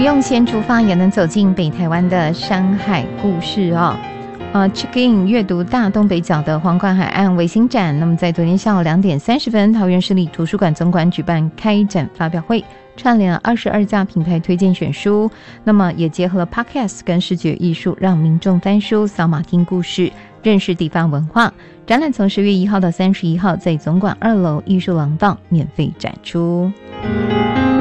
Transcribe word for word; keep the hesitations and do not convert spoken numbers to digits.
用先出发，也能走进北台湾的山海故事哦。呃 check in 阅读大东北角的皇冠海岸卫星展。那么在昨天下午两点三十分，桃园市立图书馆总馆举办开展发表会，串联了二十二家品牌推荐选书，那么也结合了 podcast 跟视觉艺术，让民众翻书扫码听故事，认识地方文化。展览从十月一号到三十一号在总馆二楼艺术廊道免费展出。